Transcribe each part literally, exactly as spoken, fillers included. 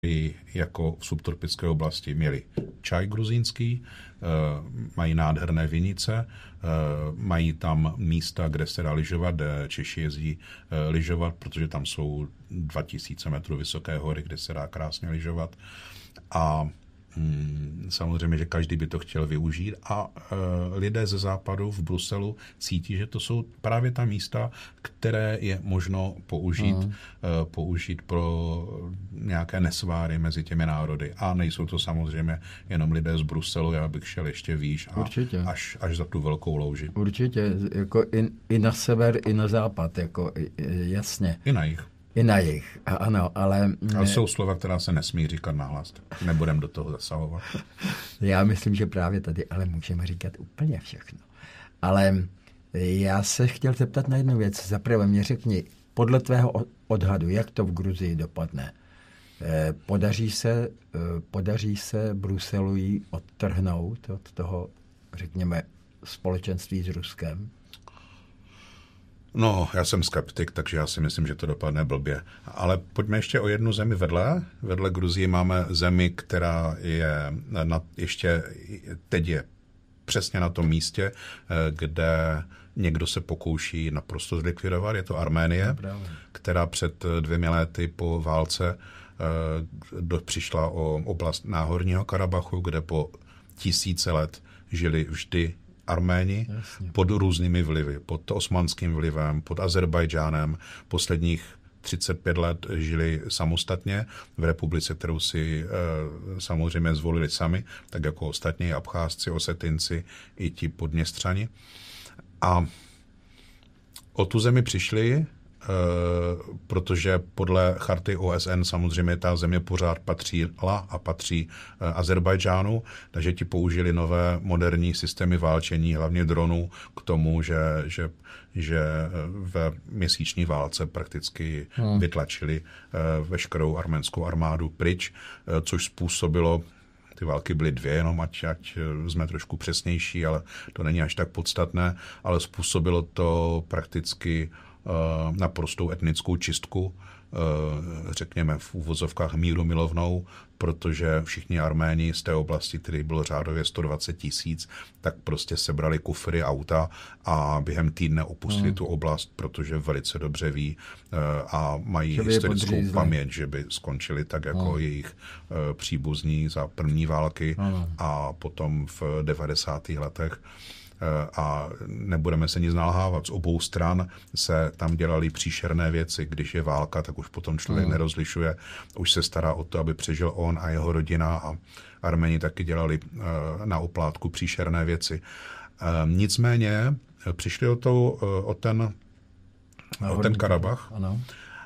i jako v subtropické oblasti měli čaj gruzínský, mají nádherné vinice, mají tam místa, kde se dá lyžovat, kde Češi jezdí lyžovat, protože tam jsou dva tisíce metrů vysoké hory, kde se dá krásně lyžovat. A Hmm, samozřejmě, že každý by to chtěl využít a e, lidé ze západu v Bruselu cítí, že to jsou právě ta místa, které je možno použít, mm. e, použít pro nějaké nesváry mezi těmi národy. A nejsou to samozřejmě jenom lidé z Bruselu, já bych šel ještě výš a až, až za tu velkou louži. Určitě, jako i, i na sever, i na západ, jako jasně. I na jih. I na jich, ano, ale... Ale jsou slova, která se nesmí říkat nahlas. Nebudem do toho zasahovat. Já myslím, že právě tady, ale můžeme říkat úplně všechno. Ale já se chtěl zeptat na jednu věc. Zaprvé mě řekni, podle tvého odhadu, jak to v Gruzii dopadne? Podaří se, podaří se Bruselu jí odtrhnout od toho, řekněme, společenství s Ruskem? No, já jsem skeptik, takže já si myslím, že to dopadne blbě. Ale pojďme ještě o jednu zemi vedle. Vedle Gruzii máme zemi, která je na, ještě teď je přesně na tom místě, kde někdo se pokouší naprosto zlikvidovat. Je to Arménie, která před dvěmi lety po válce do, přišla o oblast Náhorního Karabachu, kde po tisíce let žili vždy Arméni. Jasně. Pod různými vlivy, pod osmanským vlivem, pod Azerbajdžánem. Posledních třicet pět let žili samostatně v republice, kterou si e, samozřejmě zvolili sami, tak jako ostatní Abcházci, Osetinci i ti Podněstřani. A o tu zemi přišli, Uh, protože podle charty O S N samozřejmě ta země pořád patřila a patří uh, Azerbajdžánu, takže ti použili nové moderní systémy válčení, hlavně dronů, k tomu, že, že, že ve měsíční válce prakticky hmm. vytlačili uh, veškerou arménskou armádu pryč, uh, což způsobilo, ty války byly dvě, jenom ať, ať jsme trošku přesnější, ale to není až tak podstatné, ale způsobilo to prakticky naprostou etnickou čistku, řekněme v úvozovkách míru milovnou, protože všichni Arméni z té oblasti, který bylo řádově sto dvacet tisíc, tak prostě sebrali kufry, auta a během týdne opustili hmm. tu oblast, protože velice dobře ví a mají že historickou paměť, že by skončili tak jako hmm. jejich příbuzní za první války hmm. a potom v devadesátých letech. A nebudeme se nic nalhávat. Z obou stran se tam dělaly příšerné věci. Když je válka, tak už potom člověk mm. nerozlišuje. Už se stará o to, aby přežil on a jeho rodina a Arméni taky dělali na oplátku příšerné věci. Nicméně přišli o, to, o ten, o ten Karabach ano.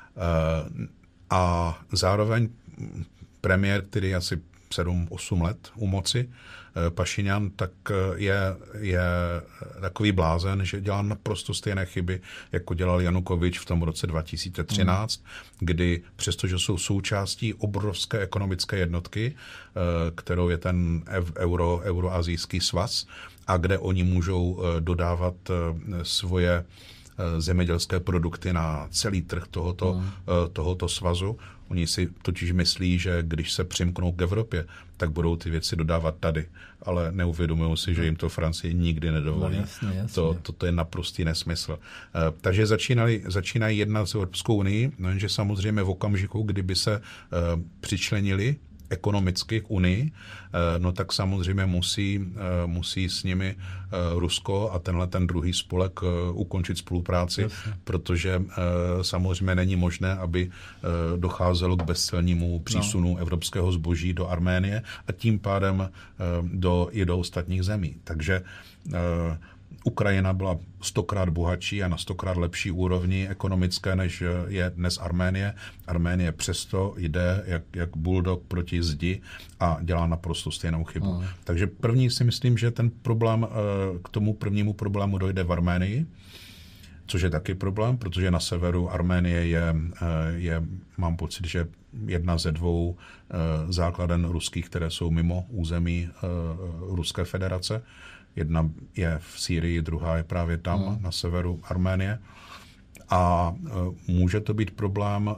A zároveň premiér, který asi sedm osm let u moci, Pašinjan, tak je, je takový blázen, že dělá naprosto stejné chyby, jako dělal Janukovič v tom roce dva tisíce třináct, mm. kdy přestože jsou součástí obrovské ekonomické jednotky, kterou je ten euro, euroazijský svaz, a kde oni můžou dodávat svoje zemědělské produkty na celý trh tohoto, mm. tohoto svazu. Oni si totiž myslí, že když se přimknou k Evropě, tak budou ty věci dodávat tady. Ale neuvědomují si, že jim to Francie nikdy nedovolí. No, jasně, jasně. To, to, to je naprostý nesmysl. Takže začínali, začínají jednat s Evropskou unii, no, že samozřejmě v okamžiku, kdyby se uh, přičlenili ekonomicky k Unii, no tak samozřejmě musí, musí s nimi Rusko a tenhle ten druhý spolek ukončit spolupráci, Jasně. protože samozřejmě není možné, aby docházelo k bezcelnímu přísunu no. evropského zboží do Arménie a tím pádem do, i do ostatních zemí. Takže Ukrajina byla stokrát bohatší a na stokrát lepší úrovni ekonomické, než je dnes Arménie. Arménie přesto jde jak, jak bulldog proti zdi a dělá naprosto stejnou chybu. Mm. Takže první si myslím, že ten problém, k tomu prvnímu problému dojde v Arménii, což je taky problém, protože na severu Arménie je, je mám pocit, že jedna ze dvou základen ruských, které jsou mimo území Ruské federace. Jedna je v Sýrii, druhá je právě tam, mm. na severu Arménie. A může to být problém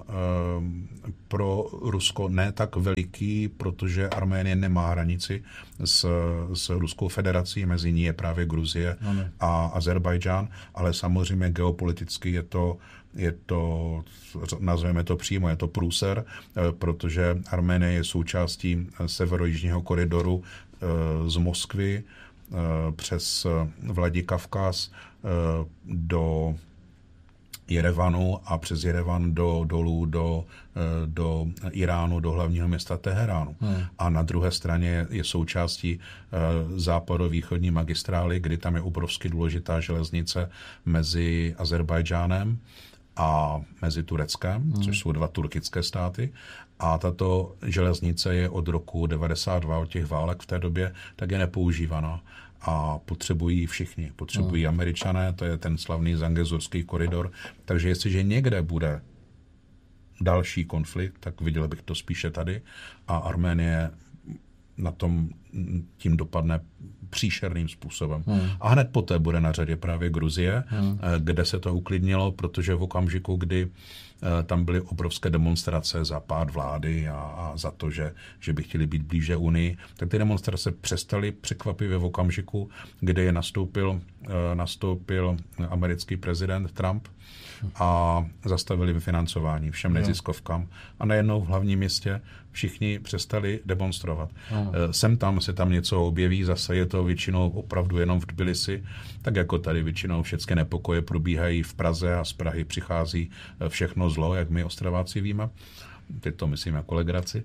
pro Rusko ne tak veliký, protože Arménie nemá hranici s, s Ruskou federací, mezi ní je právě Gruzie Amen. a Azerbajdžán, ale samozřejmě geopoliticky je to, je to, nazveme to přímo, je to průser, protože Arménie je součástí severojižního koridoru z Moskvy přes Vladikavkaz do Jerevanu a přes Jerevan do, dolů do, do Iránu, do hlavního města Teheránu. Hmm. A na druhé straně je součástí západovýchodní magistrály, kdy tam je obrovsky důležitá železnice mezi Azerbajdžánem a mezi Tureckem, hmm. což jsou dva turkické státy. A tato železnice je od roku devadesát dva, od těch válek v té době, tak je nepoužívaná. A potřebují všichni. Potřebují hmm. Američané, to je ten slavný Zangezurský koridor. Takže jestliže někde bude další konflikt, tak viděl bych to spíše tady. A Arménie na tom tím dopadne příšerným způsobem. Hmm. A hned poté bude na řadě právě Gruzie, hmm. kde se to uklidnilo, protože v okamžiku, kdy tam byly obrovské demonstrace za pád vlády a, a za to, že, že by chtěli být blíže Unii, tak ty demonstrace přestaly překvapivě v okamžiku, kdy je nastoupil, nastoupil americký prezident Trump a zastavili financování všem neziskovkám. A najednou v hlavním městě všichni přestali demonstrovat. No. Sem tam se tam něco objeví, zase je to většinou opravdu jenom v Tbilisi, tak jako tady většinou všechny nepokoje probíhají v Praze a z Prahy přichází všechno zlo, jak my Ostraváci víme. Teď to myslím jako legraci.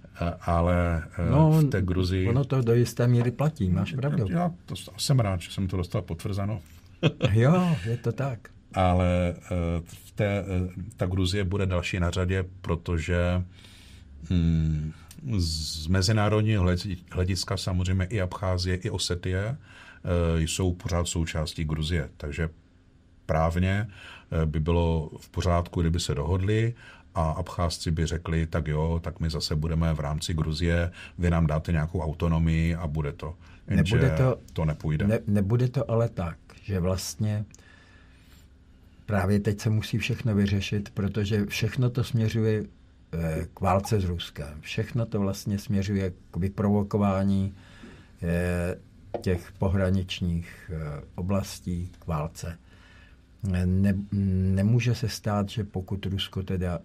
Ale no, v té Gruzii... Ono to do jisté míry platí, máš pravdu. Já to, jsem rád, že jsem to dostal potvrzeno. Jo, je to tak. Ale v té, ta Gruzie bude další na řadě, protože hmm, z mezinárodního hlediska samozřejmě i Abcházie, i Osetie jsou pořád součástí Gruzie. Takže právně by bylo v pořádku, kdyby se dohodli a Abcházci by řekli, tak jo, tak my zase budeme v rámci Gruzie, vy nám dáte nějakou autonomii a bude to. Jenže nebude to, to nepůjde. Ne, nebude to ale tak, že vlastně právě teď se musí všechno vyřešit, protože všechno to směřuje k válce s Ruskem. Všechno to vlastně směřuje k vyprovokování těch pohraničních oblastí k válce. Ne, nemůže se stát, že pokud Rusko teda,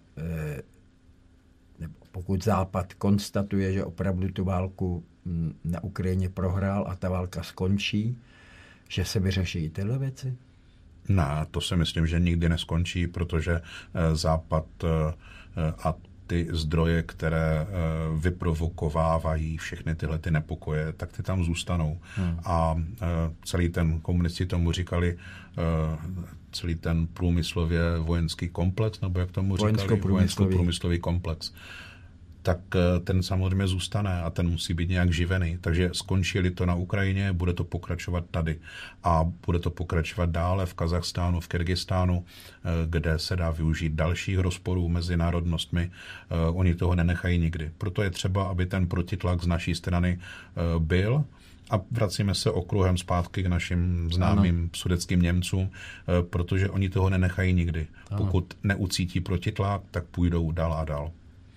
nebo pokud Západ konstatuje, že opravdu tu válku na Ukrajině prohrál a ta válka skončí, že se vyřeší i tyhle věci? Ne, to si myslím, že nikdy neskončí, protože Západ a ty zdroje, které vyprovokovávají všechny tyhle ty nepokoje, tak ty tam zůstanou. Hmm. A celý ten, komunisti tomu říkali, celý ten průmyslově vojenský komplex, nebo jak tomu říkali, vojensko-průmyslový komplex, tak ten samozřejmě zůstane a ten musí být nějak živený. Takže skončí-li to na Ukrajině, bude to pokračovat tady. A bude to pokračovat dále v Kazachstánu, v Kyrgyzstánu, kde se dá využít dalších rozporů mezi národnostmi. Oni toho nenechají nikdy. Proto je třeba, aby ten protitlak z naší strany byl. A vracíme se okruhem zpátky k našim známým ano. sudetským Němcům, protože oni toho nenechají nikdy. Ano. Pokud neucítí protitlak, tak půjdou dál a dál.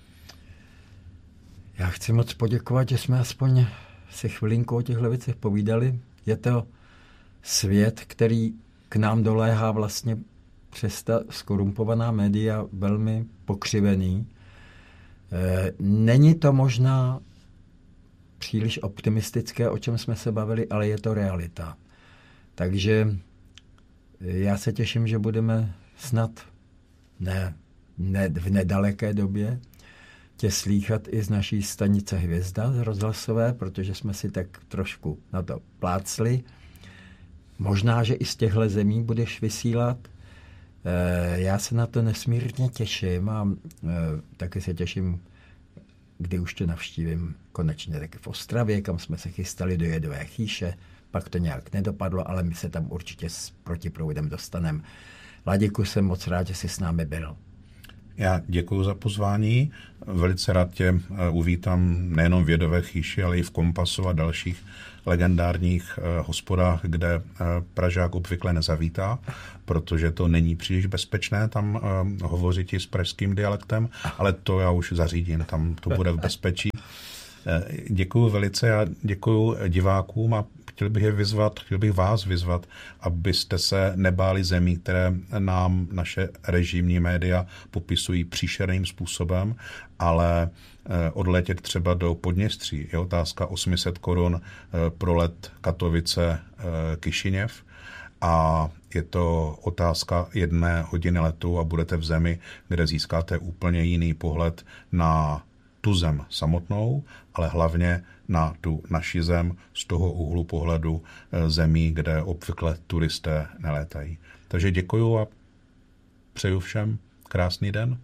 Já chci moc poděkovat, že jsme aspoň si chvilinku o těchto věcech povídali. Je to svět, který k nám doléhá vlastně přes ta skorumpovaná média velmi pokřivený. Není to možná příliš optimistické, o čem jsme se bavili, ale je to realita. Takže já se těším, že budeme snad ne, ne v nedaleké době tě slýchat i z naší stanice Hvězda z rozhlasové, protože jsme si tak trošku na to plácli. Možná, že i z těchto zemí budeš vysílat. Já se na to nesmírně těším a taky se těším, kdy už tě navštívím konečně taky v Ostravě, kam jsme se chystali do Jedové chýše. Pak to nějak nedopadlo, ale my se tam určitě s protiproudem dostaneme. Láďku, jsem moc rád, že jsi s námi byl. Já děkuji za pozvání. Velice rád tě uvítám nejenom v Jedové chýši, ale i v Kompasu a dalších legendárních hospodách, kde Pražák obvykle nezavítá, protože to není příliš bezpečné tam hovořit i s pražským dialektem, ale to já už zařídím, tam to bude v bezpečí. Děkuji velice a děkuji divákům a chtěl bych je vyzvat, chtěl bych vás vyzvat, abyste se nebáli zemí, které nám naše režimní média popisují příšerným způsobem, ale odletět třeba do Podněstří. Je otázka osm set korun pro let Katovice Kišiněv a je to otázka jedné hodiny letu a budete v zemi, kde získáte úplně jiný pohled na tu zem samotnou, ale hlavně na tu naši zem z toho úhlu pohledu zemí, kde obvykle turisté nelétají. Takže děkuju a přeju všem krásný den.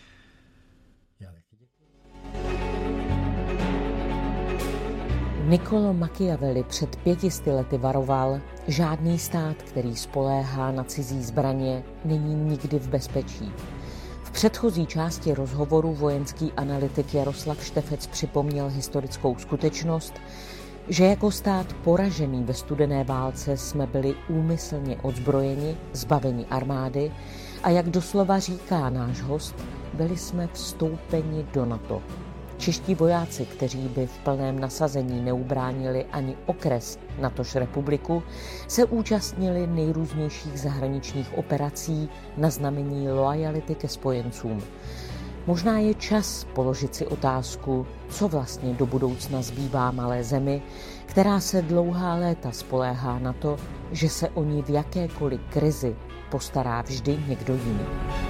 Niccolo Machiavelli před pětisty lety varoval, žádný stát, který spoléhá na cizí zbraně, není nikdy v bezpečí. V předchozí části rozhovoru vojenský analytik Jaroslav Štefec připomněl historickou skutečnost, že jako stát poražený ve studené válce jsme byli úmyslně odzbrojeni, zbaveni armády a jak doslova říká náš host, byli jsme vstoupeni do NATO. Čeští vojáci, kteří by v plném nasazení neubránili ani okres, natož republiku, se účastnili nejrůznějších zahraničních operací na znamení loajality ke spojencům. Možná je čas položit si otázku, co vlastně do budoucna zbývá malé zemi, která se dlouhá léta spoléhá na to, že se o ní v jakékoliv krizi postará vždy někdo jiný.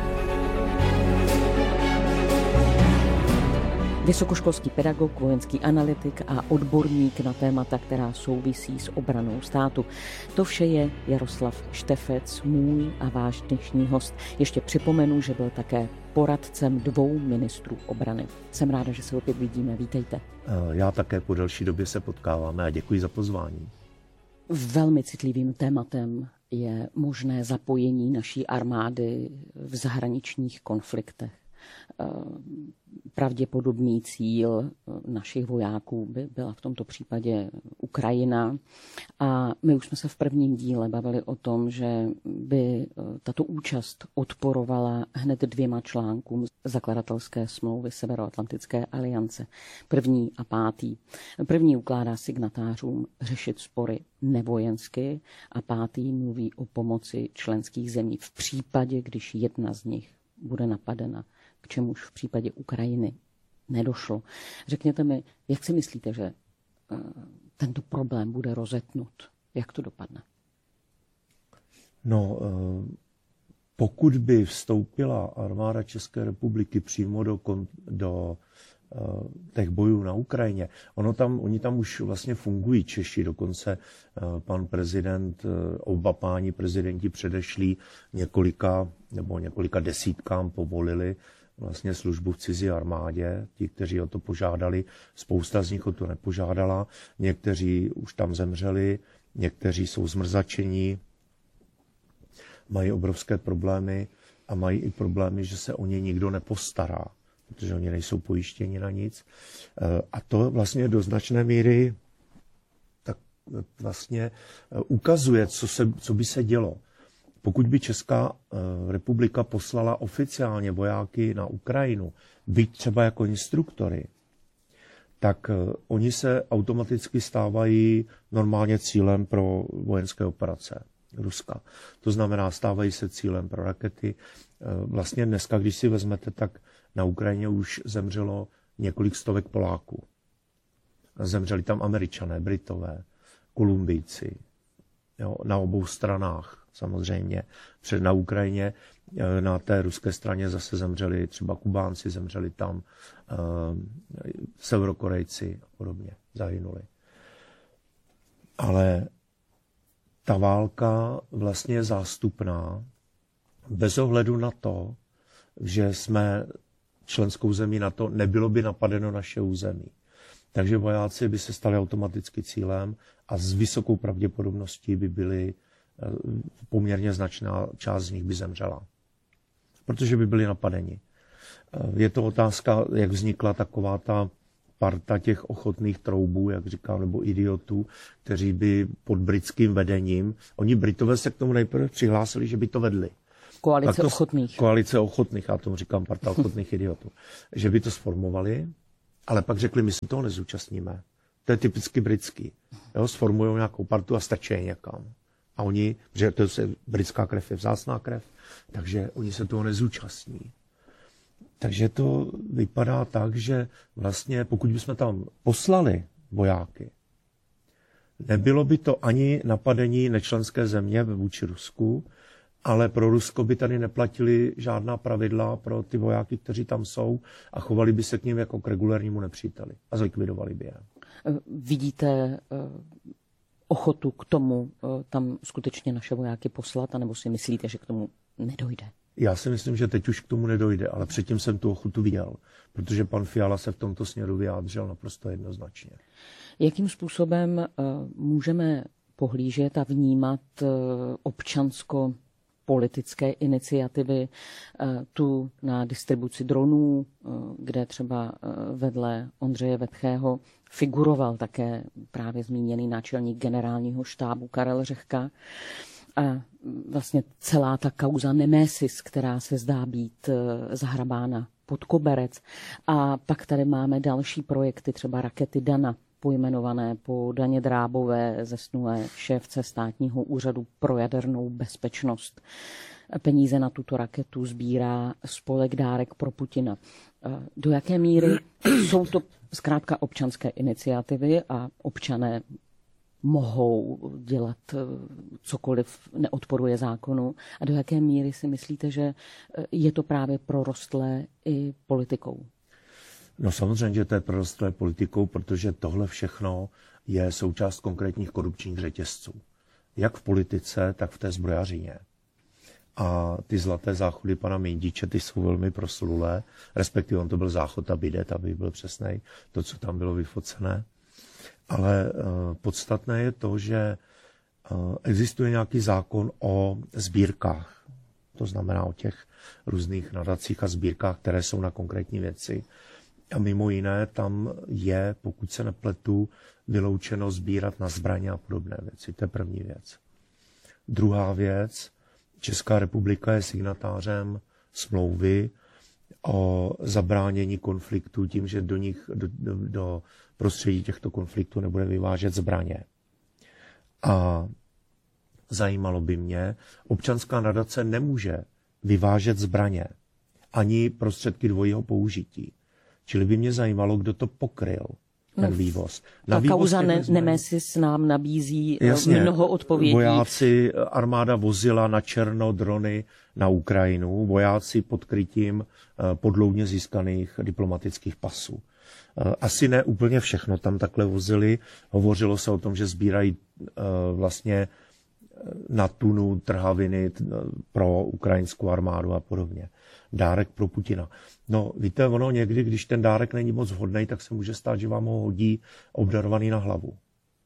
Vysokoškolský pedagog, vojenský analytik a odborník na témata, která souvisí s obranou státu. To vše je Jaroslav Štefec, můj a váš dnešní host. Ještě připomenu, že byl také poradcem dvou ministrů obrany. Jsem ráda, že se opět vidíme. Vítejte. Já také po delší době se potkáváme a děkuji za pozvání. Velmi citlivým tématem je možné zapojení naší armády v zahraničních konfliktech. Pravděpodobný cíl našich vojáků by byla v tomto případě Ukrajina. A my už jsme se v prvním díle bavili o tom, že by tato účast odporovala hned dvěma článkům zakladatelské smlouvy Severoatlantické aliance. První a pátý. První ukládá signatářům řešit spory nevojensky a pátý mluví o pomoci členských zemí v případě, když jedna z nich bude napadena, k čemuž v případě Ukrajiny nedošlo. Řekněte mi, jak si myslíte, že uh, tento problém bude rozetnut? Jak to dopadne? No, uh, pokud by vstoupila armáda České republiky přímo do, do uh, těch bojů na Ukrajině, ono tam, oni tam už vlastně fungují Češi, dokonce uh, pan prezident, uh, oba páni prezidenti předešlí několika nebo několika desítkám povolili vlastně službu v cizí armádě, ti, kteří o to požádali, spousta z nich o to nepožádala, někteří už tam zemřeli, někteří jsou zmrzačení, mají obrovské problémy a mají i problémy, že se o ně nikdo nepostará, protože oni nejsou pojištěni na nic. A to vlastně do značné míry tak vlastně ukazuje, co, se, co by se dělo. Pokud by Česká republika poslala oficiálně vojáky na Ukrajinu, byť třeba jako instruktory, tak oni se automaticky stávají normálně cílem pro vojenské operace Ruska. To znamená, stávají se cílem pro rakety. Vlastně dneska, když si vezmete, tak na Ukrajině už zemřelo několik stovek Poláků. Zemřeli tam Američané, Britové, Kolumbijci, jo, na obou stranách. Samozřejmě. Před na Ukrajině, na té ruské straně zase zemřeli třeba Kubánci, zemřeli tam uh, Severokorejci a podobně, zahynuli. Ale ta válka vlastně je zástupná bez ohledu na to, že jsme členskou zemí NATO, nebylo by napadeno naše území. Takže vojáci by se stali automaticky cílem a s vysokou pravděpodobností by byli poměrně značná část z nich by zemřela. Protože by byli napadeni. Je to otázka, jak vznikla taková ta parta těch ochotných troubů, jak říkám, nebo idiotů, kteří by pod britským vedením, oni Britové se k tomu nejprve přihlásili, že by to vedli. Koalice to, ochotných. Koalice ochotných, já tomu říkám parta ochotných idiotů. Že by to sformovali, ale pak řekli, my se toho nezúčastníme. To je typicky britský. Jo, sformují nějakou partu a strčejí někam. A oni, že to je britská krev je vzácná krev, takže oni se toho nezúčastní. Takže to vypadá tak, že vlastně pokud bychom tam poslali vojáky, nebylo by to ani napadení nečlenské země vůči Rusku, ale pro Rusko by tady neplatili žádná pravidla pro ty vojáky, kteří tam jsou a chovali by se k nim jako k regulérnímu nepříteli a zlikvidovali by je. Vidíte ochotu k tomu tam skutečně naše vojáky poslat, anebo si myslíte, že k tomu nedojde? Já si myslím, že teď už k tomu nedojde, ale předtím jsem tu ochotu viděl, protože pan Fiala se v tomto směru vyjádřil naprosto jednoznačně. Jakým způsobem uh, můžeme pohlížet a vnímat uh, občansko-politické iniciativy uh, tu na distribuci dronů, uh, kde třeba uh, vedle Ondřeje Vetchého figuroval také právě zmíněný náčelník generálního štábu Karel Řehka. A vlastně celá ta kauza Nemesis, která se zdá být zahrabána pod koberec. A pak tady máme další projekty, třeba rakety Dana, pojmenované po Daně Drábové, zesnulé šéfce státního úřadu pro jadernou bezpečnost. Peníze na tuto raketu sbírá spolek Dárek pro Putina. Do jaké míry jsou to zkrátka občanské iniciativy a občané mohou dělat cokoliv, neodporuje zákonu, a do jaké míry si myslíte, že je to právě prorostlé i politikou? No samozřejmě, že to je prorostlé politikou, protože tohle všechno je součást konkrétních korupčních řetězců. Jak v politice, tak v té zbrojařině. A ty zlaté záchody pana Mindiče, ty jsou velmi proslulé, respektive on to byl záchod a bidet, aby byl přesnej, to, co tam bylo vyfocené. Ale uh, podstatné je to, že uh, existuje nějaký zákon o sbírkách. To znamená o těch různých nadacích a sbírkách, které jsou na konkrétní věci. A mimo jiné tam je, pokud se nepletu, vyloučeno sbírat na zbraně a podobné věci. To je první věc. Druhá věc, Česká republika je signatářem smlouvy o zabránění konfliktů tím, že do nich, do, do, do prostředí těchto konfliktů nebude vyvážet zbraně. A zajímalo by mě, občanská nadace nemůže vyvážet zbraně ani prostředky dvojího použití. Čili by mě zajímalo, kdo to pokryl, ten no, vývoz. Na ta kauza ne- Nemesis nám nabízí Jasně, mnoho odpovědí. Vojáci, armáda vozila na černo drony na Ukrajinu, vojáci pod krytím podloudně získaných diplomatických pasů. Asi ne úplně všechno tam takhle vozili. Hovořilo se o tom, že sbírají vlastně na tunu trhaviny pro ukrajinskou armádu a podobně. Dárek pro Putina. No, víte, ono někdy, když ten dárek není moc vhodný, tak se může stát, že vám ho hodí obdarovaný na hlavu.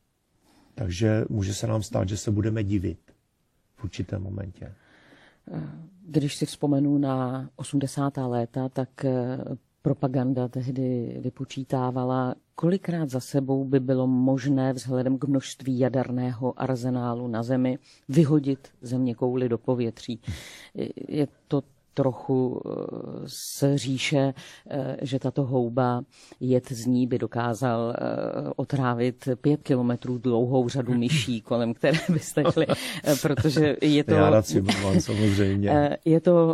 Takže může se nám stát, že se budeme divit v určitém momentě. Když si vzpomenu na osmdesátá léta, tak propaganda tehdy vypočítávala, kolikrát za sebou by bylo možné vzhledem k množství jaderného arzenálu na Zemi vyhodit zeměkouli do povětří. Je to trochu z říše, že tato houba, jed z ní by dokázal otrávit pět kilometrů dlouhou řadu myší, kolem které byste šli, protože je to... Já rád si mám, samozřejmě. Je to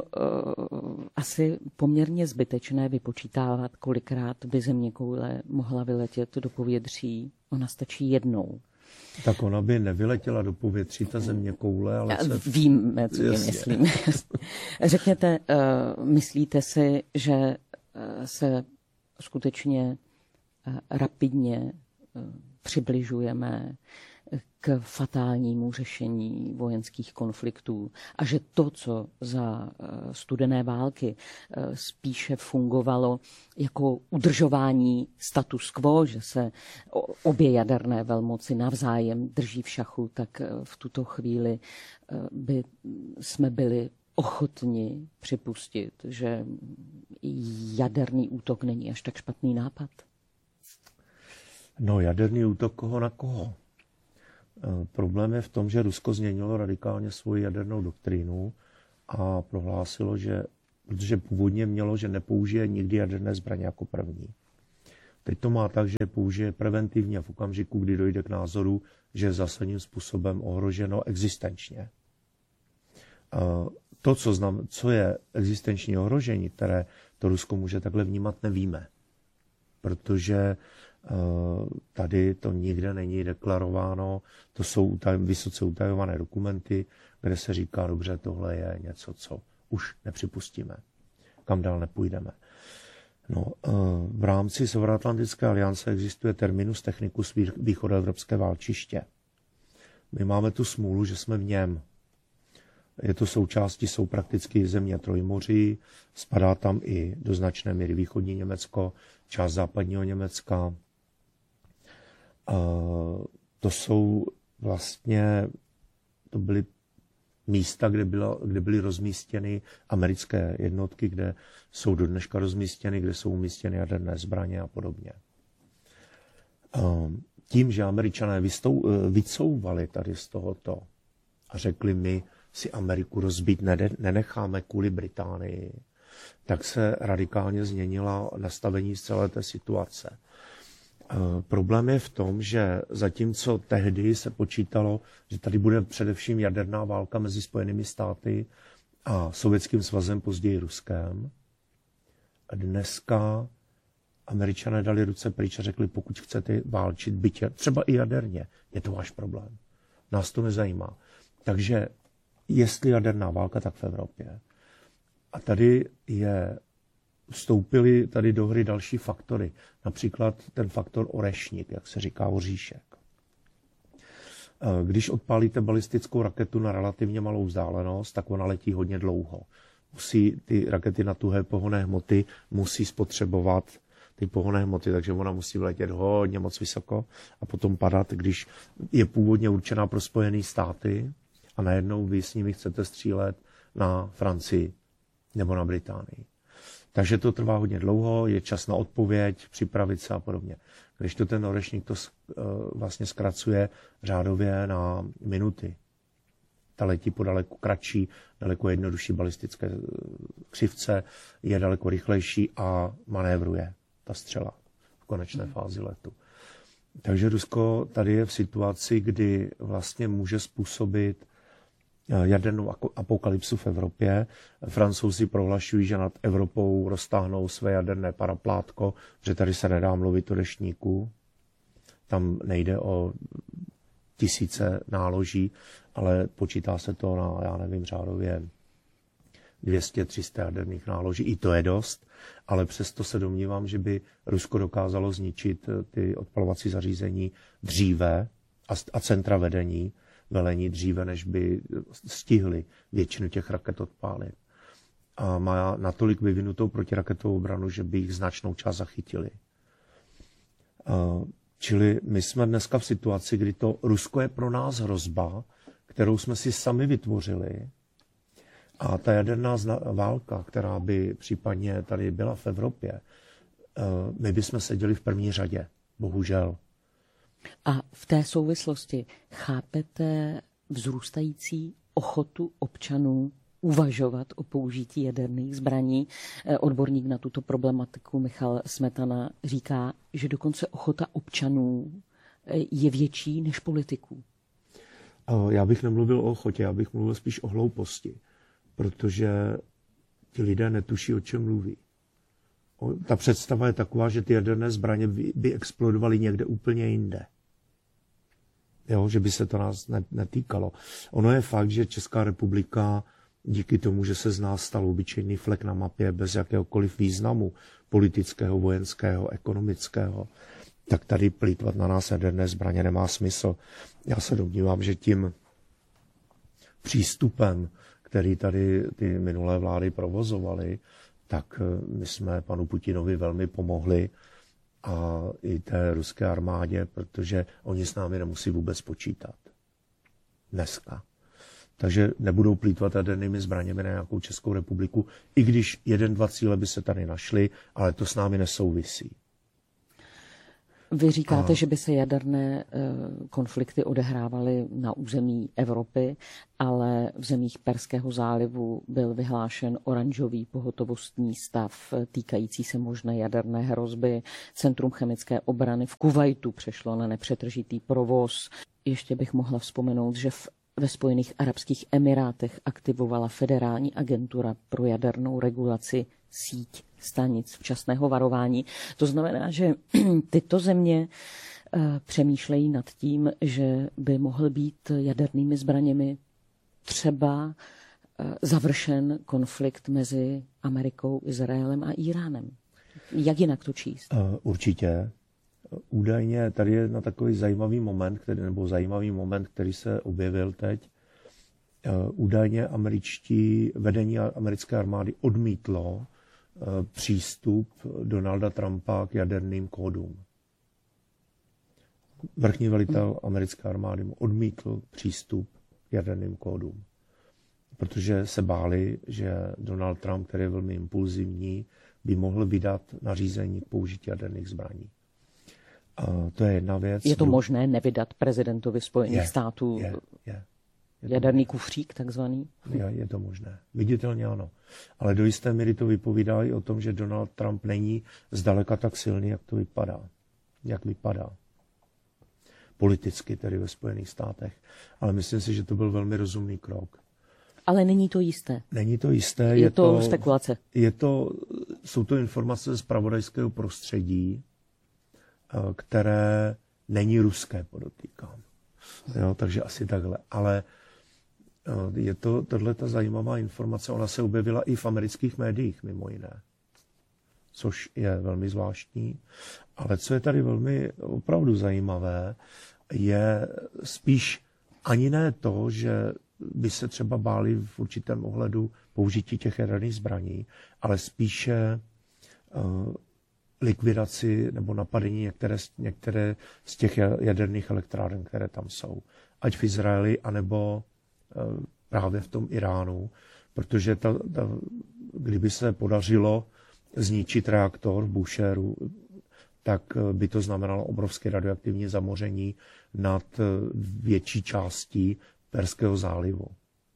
asi poměrně zbytečné vypočítávat, kolikrát by zeměkoule mohla vyletět do povětří. Ona stačí jednou. Tak ona by nevyletěla do povětří, ta zeměkoule, ale... Se... Víme, co tím myslím. Řekněte, uh, myslíte si, že uh, se skutečně uh, rapidně uh, přibližujeme k fatálnímu řešení vojenských konfliktů a že to, co za studené války spíše fungovalo jako udržování status quo, že se obě jaderné velmoci navzájem drží v šachu, tak v tuto chvíli by jsme byli ochotni připustit, že jaderný útok není až tak špatný nápad? No, jaderný útok koho na koho? E, problém je v tom, že Rusko změnilo radikálně svoji jadernou doktrínu a prohlásilo, že, protože původně mělo, že nepoužije nikdy jaderné zbraně jako první. Teď to má tak, že použije preventivně v okamžiku, kdy dojde k názoru, že je zásadním způsobem ohroženo existenčně. E, to, co, znam, co je existenční ohrožení, které to Rusko může takhle vnímat, nevíme. Protože tady to nikde není deklarováno, to jsou utaj, vysoce utajované dokumenty, kde se říká, dobře, tohle je něco, co už nepřipustíme, kam dál nepůjdeme. No, v rámci Severoatlantické aliance existuje terminus technicus východoevropské válčiště. My máme tu smůlu, že jsme v něm. Je to součástí, jsou prakticky země Trojmoří, spadá tam i do značné míry východní Německo, část západního Německa. To jsou vlastně, to byly místa, kde, bylo, kde byly rozmístěny americké jednotky, kde jsou do dneška rozmístěny, kde jsou umístěny jaderné zbraně a podobně. Tím, že Američané vystou, vycouvali tady z tohoto a řekli, my si Ameriku rozbít nenecháme kvůli Británii, tak se radikálně změnila nastavení z celé té situace. Problém je v tom, že zatímco tehdy se počítalo, že tady bude především jaderná válka mezi Spojenými státy a Sovětským svazem, později Ruskem, dneska Američané dali ruce pryč a řekli, pokud chcete válčit, byť třeba i jaderně, je to váš problém. Nás to nezajímá. Takže jestli jaderná válka, tak v Evropě. A tady je, vstoupily tady do hry další faktory. Například ten faktor orešník, jak se říká oříšek. Když odpálíte balistickou raketu na relativně malou vzdálenost, tak ona letí hodně dlouho. Musí ty rakety na tuhé pohonné hmoty musí spotřebovat ty pohonné hmoty, takže ona musí letět hodně moc vysoko a potom padat, když je původně určená pro Spojené státy a najednou vy s nimi chcete střílet na Francii nebo na Británii. Takže to trvá hodně dlouho, je čas na odpověď, připravit se a podobně. Když to ten orešník to vlastně zkracuje řádově na minuty. Ta letí po daleko kratší, daleko jednodušší balistické křivce, je daleko rychlejší a manévruje ta střela v konečné fázi letu. Takže Rusko tady je v situaci, kdy vlastně může způsobit jadernou apokalypsu v Evropě. Francouzi prohlašují, že nad Evropou roztáhnou své jaderné paraplátko, že tady se nedá mluvit o deštníku. Tam nejde o tisíce náloží, ale počítá se to na, já nevím, řádově dvě stě tři sta jaderných náloží. I to je dost, ale přesto se domnívám, že by Rusko dokázalo zničit ty odpalovací zařízení dříve a centra vedení, velení dříve, než by stihli většinu těch raket odpálit. A má natolik vyvinutou protiraketovou obranu, že by jich značnou část zachytili. Čili my jsme dneska v situaci, kdy to Rusko je pro nás hrozba, kterou jsme si sami vytvořili. A ta jaderná válka, která by případně tady byla v Evropě, my bychom seděli v první řadě, bohužel. A v té souvislosti chápete vzrůstající ochotu občanů uvažovat o použití jaderných zbraní? Odborník na tuto problematiku Michal Smetana říká, že dokonce ochota občanů je větší než politiků. Já bych nemluvil o ochotě, já bych mluvil spíš o hlouposti, protože ti lidé netuší, o čem mluví. Ta představa je taková, že ty jaderné zbraně by, by explodovaly někde úplně jinde. Jo, že by se to nás netýkalo. Ono je fakt, že Česká republika díky tomu, že se z nás stal obyčejný flek na mapě bez jakéhokoliv významu politického, vojenského, ekonomického, tak tady plýtvat na nás jaderné zbraně nemá smysl. Já se domnívám, že tím přístupem, který tady ty minulé vlády provozovaly, tak my jsme panu Putinovi velmi pomohli a i té ruské armádě, protože oni s námi nemusí vůbec počítat. Dneska. Takže nebudou plýtvat jadernými zbraněmi na nějakou Českou republiku, i když jeden, dva cíle by se tady našly, ale to s námi nesouvisí. Vy říkáte, A... že by se jaderné konflikty odehrávaly na území Evropy, ale v zemích Perského zálivu byl vyhlášen oranžový pohotovostní stav týkající se možné jaderné hrozby. Centrum chemické obrany v Kuvajtu přešlo na nepřetržitý provoz. Ještě bych mohla vzpomenout, že v Ve Spojených arabských emirátech aktivovala Federální agentura pro jadernou regulaci síť stanic včasného varování. To znamená, že tyto země přemýšlejí nad tím, že by mohl být jadernými zbraněmi třeba završen konflikt mezi Amerikou, Izraelem a Íránem. Jak jinak to číst? Určitě. Údajně tady je na takový zajímavý moment, který, nebo zajímavý moment, který se objevil teď. Údajně američtí, vedení americké armády odmítlo přístup Donalda Trumpa k jaderným kódům. Vrchní velitel americké armády mu odmítl přístup k jaderným kódům, protože se báli, že Donald Trump, který je velmi impulzivní, by mohl vydat nařízení k použití jaderných zbraní. A to je jedna věc. Je to možné nevydat prezidentovi Spojených je, států je, je. Je jaderný kufřík takzvaný? Je, je to možné. Viditelně ano. Ale do jisté míry to vypovídá i o tom, že Donald Trump není zdaleka tak silný, jak to vypadá. Jak vypadá. Politicky tedy ve Spojených státech. Ale myslím si, že to byl velmi rozumný krok. Ale není to jisté. Není to jisté. Je, je to, to spekulace. Je to, jsou to informace ze zpravodajského prostředí, které není ruské, podotýkám. Jo, takže asi takhle. Ale je to tato zajímavá informace, ona se objevila i v amerických médiích, mimo jiné. Což je velmi zvláštní. Ale co je tady velmi opravdu zajímavé, je spíš ani ne to, že by se třeba báli v určitém ohledu použití těch jaderných zbraní, ale spíše uh, likvidaci nebo napadení některé, některé z těch jaderných elektráren, které tam jsou. Ať v Izraeli, anebo uh, právě v tom Iránu, protože ta, ta, kdyby se podařilo zničit reaktor v Busheru, tak by to znamenalo obrovské radioaktivní zamoření nad větší částí Perského zálivu.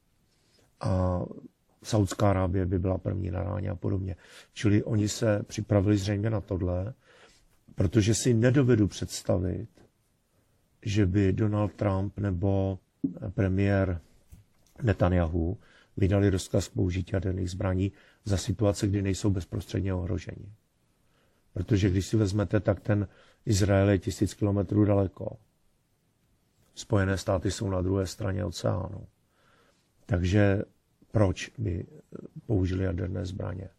A Saudská Arábie by byla první na ráně a podobně. Čili oni se připravili zřejmě na tohle, protože si nedovedu představit, že by Donald Trump nebo premiér Netanyahu vydali rozkaz k použití jaderných zbraní za situace, kdy nejsou bezprostředně ohroženi. Protože když si vezmete, tak ten Izrael je tisíc kilometrů daleko. Spojené státy jsou na druhé straně oceánu. Takže proč by použili jaderné zbraně?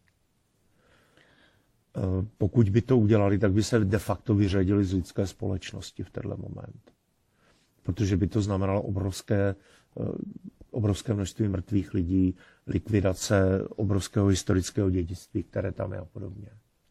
Pokud by to udělali, tak by se de facto vyřadili z lidské společnosti v tenhle moment. Protože by to znamenalo obrovské, obrovské množství mrtvých lidí, likvidace obrovského historického dědictví, které tam je a podobně.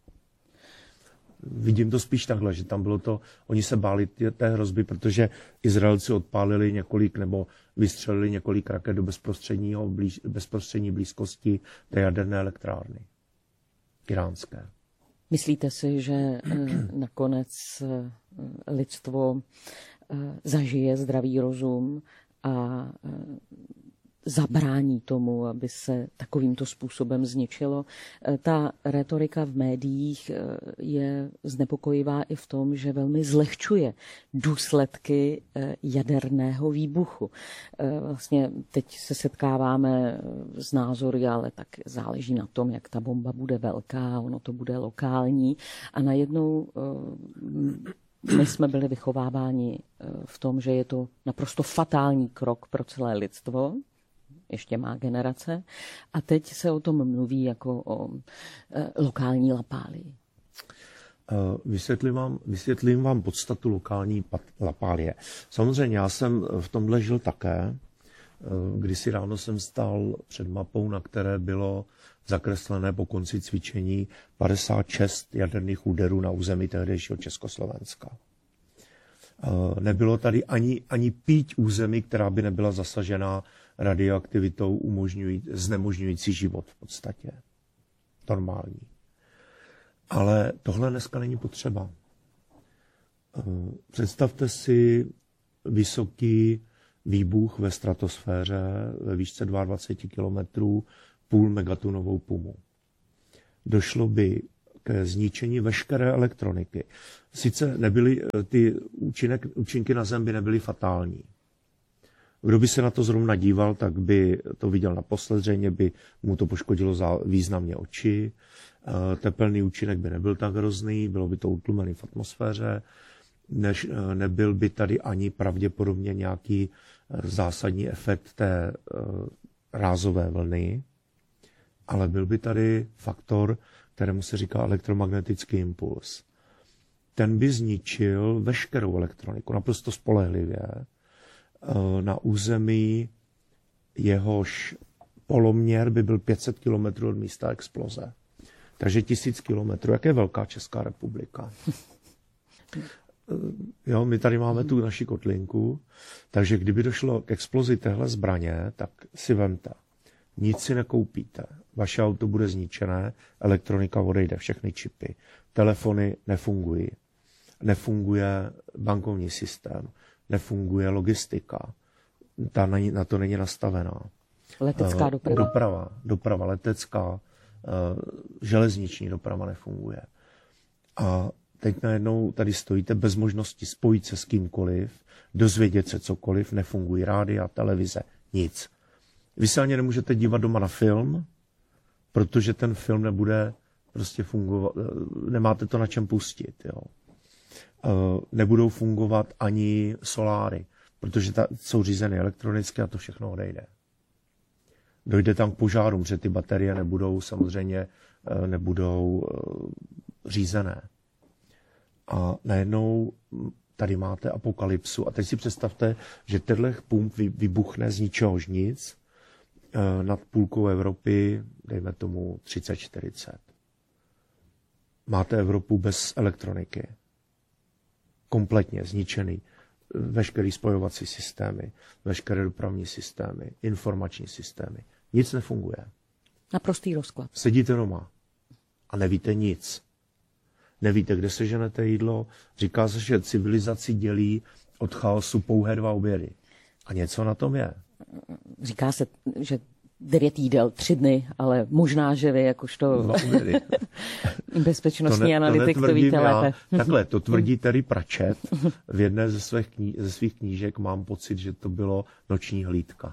Vidím to spíš takhle, že tam bylo to, oni se báli té hrozby, protože Izraelci odpálili několik nebo vystřelili několik raket do bezprostředního, blíž, bezprostřední blízkosti té jaderné elektrárny iránské. Myslíte si, že nakonec lidstvo zažije zdravý rozum a zabrání tomu, aby se takovýmto způsobem zničilo? Ta retorika v médiích je znepokojivá i v tom, že velmi zlehčuje důsledky jaderného výbuchu. Vlastně teď se setkáváme s názory, ale tak záleží na tom, jak ta bomba bude velká, ono to bude lokální a najednou my jsme byli vychováváni v tom, že je to naprosto fatální krok pro celé lidstvo, ještě má generace, a teď se o tom mluví jako o e, lokální lapálii. Vysvětlím vám, vysvětlím vám podstatu lokální lapálie. Samozřejmě já jsem v tomhle žil také. Kdysi ráno jsem stál před mapou, na které bylo zakreslené po konci cvičení padesát šest jaderných úderů na území tehdejšího Československa. Nebylo tady ani, ani píť území, která by nebyla zasažena radioaktivitou umožňují, znemožňující život v podstatě. Normální. Ale tohle dneska není potřeba. Představte si vysoký výbuch ve stratosféře ve výšce dvacet dva kilometrů, půl megatonovou pumu. Došlo by ke zničení veškeré elektroniky. Sice nebyly, ty účinek, účinky na Zem by nebyly fatální. Kdo by se na to zrovna díval, tak by to viděl naposled, zřejmě by mu to poškodilo za významně oči. Tepelný účinek by nebyl tak hrozný, bylo by to utlumený v atmosféře, než nebyl by tady ani pravděpodobně nějaký zásadní efekt té rázové vlny, ale byl by tady faktor, kterému se říká elektromagnetický impuls. Ten by zničil veškerou elektroniku, naprosto spolehlivě, na území jehož poloměr by byl pět set kilometrů od místa exploze. Takže tisíc kilometrů. Jak je velká Česká republika? Jo, my tady máme tu naši kotlinku, takže kdyby došlo k explozi téhle zbraně, tak si vemte, nic si nekoupíte, vaše auto bude zničené, elektronika odejde, všechny čipy, telefony nefungují, nefunguje bankovní systém, nefunguje logistika, ta na, na to není nastavená. Letecká doprava. Doprava, doprava letecká, železniční doprava nefunguje. A teď najednou tady stojíte bez možnosti spojit se s kýmkoliv, dozvědět se cokoliv, nefungují rádia, televize, nic. Vy se ani nemůžete dívat doma na film, protože ten film nebude prostě fungovat, nemáte to na čem pustit. Jo. Nebudou fungovat ani soláry, protože ta, jsou řízeny elektronicky a to všechno odejde. Dojde tam k požárům, že ty baterie nebudou samozřejmě nebudou řízené. A najednou tady máte apokalypsu. A teď si představte, že tenhle pump vybuchne z ničehož nic nad půlkou Evropy, dejme tomu třicet čtyřicet. Máte Evropu bez elektroniky. Kompletně zničený. Veškerý spojovací systémy, veškeré dopravní systémy, informační systémy. Nic nefunguje. Naprostý rozklad. Sedíte doma a nevíte nic. Nevíte, kde seženete jídlo. Říká se, že civilizaci dělí od chaosu pouhé dva obědy. A něco na tom je. Říká se, že devět jídel, tři dny, ale možná, že vy jakožto bezpečnostní to ne, analytik to, to víte já. Lépe. Takhle, to tvrdí Terry Pratchett. V jedné ze svých, kní, ze svých knížek mám pocit, že to bylo Noční hlídka.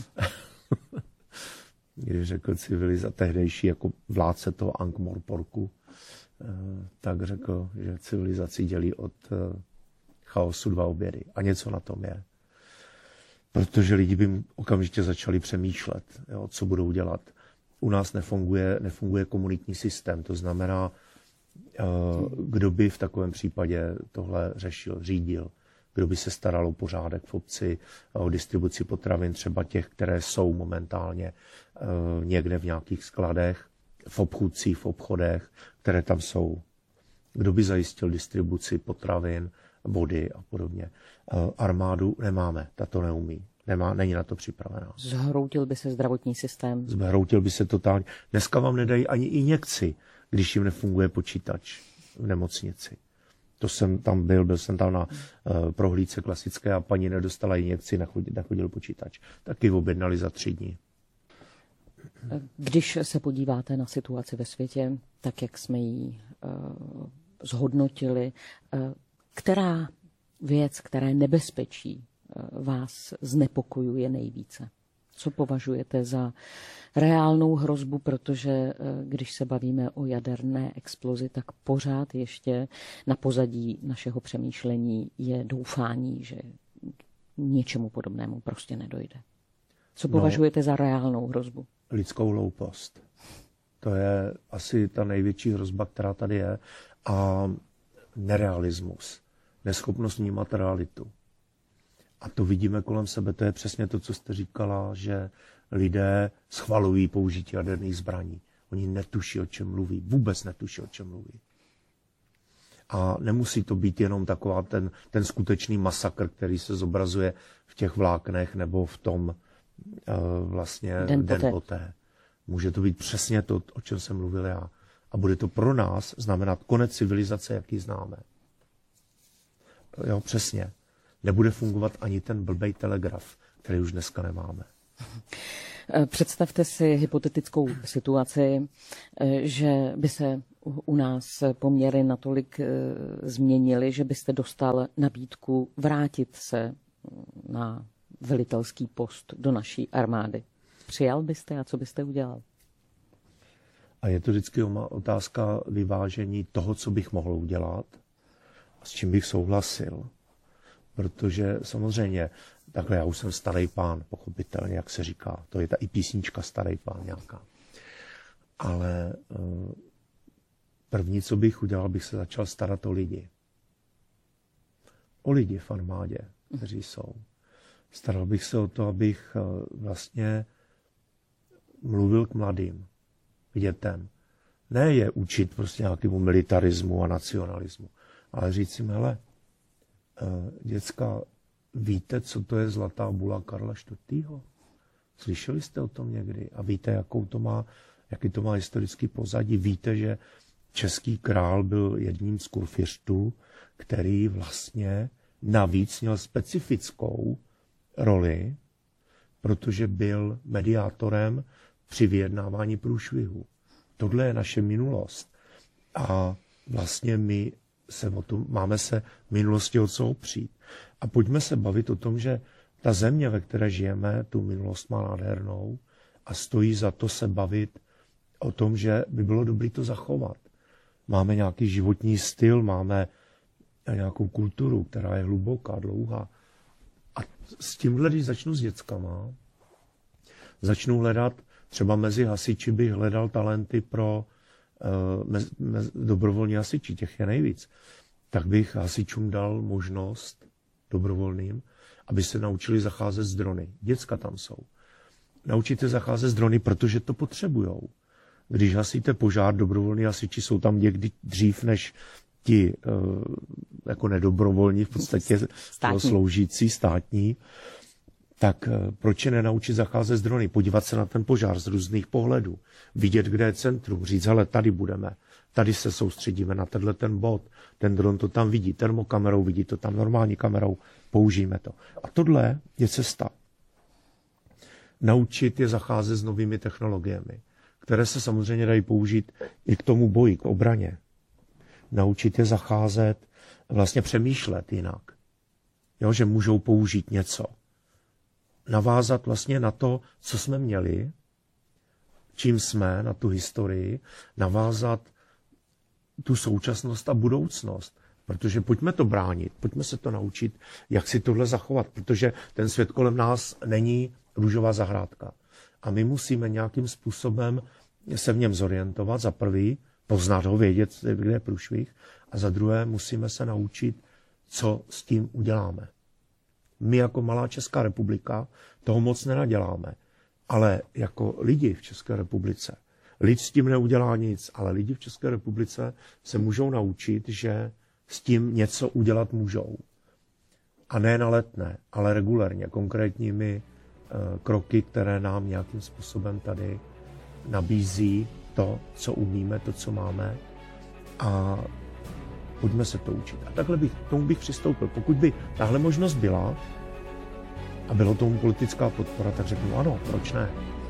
Když řekl civiliza tehdejší jako vládce toho Ankh-Morporku, tak řekl, že civilizaci dělí od chaosu dva obědy. A něco na tom je. Protože lidi by okamžitě začali přemýšlet, jo, co budou dělat. U nás nefunguje, nefunguje komunitní systém, to znamená, kdo by v takovém případě tohle řešil, řídil, kdo by se staral o pořádek v obci, o distribuci potravin, třeba těch, které jsou momentálně někde v nějakých skladech, v obchůdcích, v obchodech, které tam jsou. Kdo by zajistil distribuci potravin, vody a podobně. Armádu nemáme, ta to neumí. Nemá, není na to připravená. Zhroutil by se zdravotní systém. Zhroutil by se totálně. Dneska vám nedají ani injekci, když jim nefunguje počítač v nemocnici. To jsem tam byl, byl jsem tam na uh, prohlídce klasické a paní nedostala injekci, nechodil, nechodil počítač. Taky objednali za tři dny. Když se podíváte na situaci ve světě, tak jak jsme ji uh, zhodnotili, uh, která věc, které nebezpečí uh, vás znepokojuje nejvíce? Co považujete za reálnou hrozbu, protože uh, když se bavíme o jaderné explozi, tak pořád ještě na pozadí našeho přemýšlení je doufání, že k něčemu podobnému prostě nedojde. Co považujete no, za reálnou hrozbu? Lidskou hloupost. To je asi ta největší hrozba, která tady je. A nerealismus. Neschopnost vnímat realitu. A to vidíme kolem sebe. To je přesně to, co jste říkala, že lidé schvalují použití jaderných zbraní. Oni netuší, o čem mluví. Vůbec netuší, o čem mluví. A nemusí to být jenom taková ten, ten skutečný masakr, který se zobrazuje v těch vláknech nebo v tom vlastně den, den poté. poté. Může to být přesně to, o čem jsem mluvil já. A bude to pro nás znamenat konec civilizace, jaký známe. Jo, přesně. Nebude fungovat ani ten blbej telegraf, který už dneska nemáme. Představte si hypotetickou situaci, že by se u nás poměry natolik změnily, že byste dostal nabídku vrátit se na velitelský post do naší armády. Přijal byste a co byste udělal? A je to vždycky otázka vyvážení toho, co bych mohl udělat a s čím bych souhlasil. Protože samozřejmě, takhle já už jsem starý pán, pochopitelně, jak se říká. To je ta i písnička Starý pán nějaká. Ale první, co bych udělal, bych se začal starat o lidi. O lidi v armádě, kteří jsou. Staral bych se o to, abych vlastně mluvil k mladým, k dětem. Ne je učit prostě nějakému militarismu a nacionalismu, ale říct jim, hele, děcka, víte, co to je zlatá bula Karla čtvrtého? Slyšeli jste o tom někdy? A víte, jakou to má, jaký to má historický pozadí? Víte, že český král byl jedním z kurfiřtů, který vlastně navíc měl specifickou roli, protože byl mediátorem při vyjednávání průšvihu. Tohle je naše minulost. A vlastně my se o tom, máme se v minulosti o co opřít. A pojďme se bavit o tom, že ta země, ve které žijeme, tu minulost má nádhernou a stojí za to se bavit o tom, že by bylo dobré to zachovat. Máme nějaký životní styl, máme nějakou kulturu, která je hluboká, dlouhá. A s tímhle, když začnu s dětskama, začnu hledat, třeba mezi hasiči bych hledal talenty pro uh, mez, mez, dobrovolní hasiči, těch je nejvíc, tak bych hasičům dal možnost dobrovolným, aby se naučili zacházet s drony. Děcka tam jsou. Naučíte zacházet s drony, protože to potřebujou. Když hasíte požár, dobrovolní hasiči jsou tam někdy dřív než ti uh, jako nedobrovolní, v podstatě státní. Sloužící státní, tak uh, proč je nenaučit zacházet s drony? Podívat se na ten požár z různých pohledů, vidět, kde je centrum, říct, hele, tady budeme, tady se soustředíme na tenhle ten bod, ten dron to tam vidí, termokamerou vidí to tam, normální kamerou, použijeme to. A tohle je cesta. Naučit je zacházet s novými technologiemi, které se samozřejmě dají použít i k tomu boji, k obraně. Naučit je zacházet, vlastně přemýšlet jinak. Jo, že můžou použít něco. Navázat vlastně na to, co jsme měli, čím jsme, na tu historii, navázat tu současnost a budoucnost. Protože pojďme to bránit, pojďme se to naučit, jak si tohle zachovat, protože ten svět kolem nás není růžová zahrádka. A my musíme nějakým způsobem se v něm zorientovat, za prvý, poznat ho, vědět, kde je průšvih, a za druhé musíme se naučit, co s tím uděláme. My jako malá Česká republika toho moc nenaděláme, ale jako lidi v České republice, lid s tím neudělá nic, ale lidi v České republice se můžou naučit, že s tím něco udělat můžou. A ne na letné, ale regulérně, konkrétními uh, kroky, které nám nějakým způsobem tady nabízí to, co umíme, to, co máme, a pojďme se to učit. A takhle bych, k tomu bych přistoupil. Pokud by tahle možnost byla a bylo tomu politická podpora, tak řeknu ano, proč ne?